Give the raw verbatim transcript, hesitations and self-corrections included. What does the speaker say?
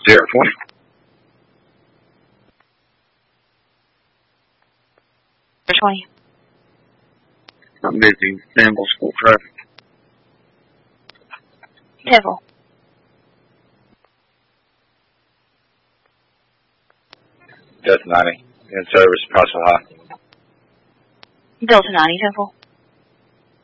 Sierra twenty. twenty. I'm busy. Danville school traffic. Danville. Delta ninety. In service, Parcel High. Delta ninety, Danville.